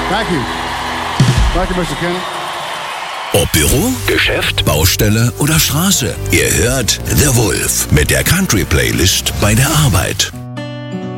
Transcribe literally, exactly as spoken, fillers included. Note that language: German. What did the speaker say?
Thank you. Thank you, Mister Kenny. Ob Büro, Geschäft, Baustelle oder Straße. Ihr hört The Wolf mit der Country-Playlist bei der Arbeit.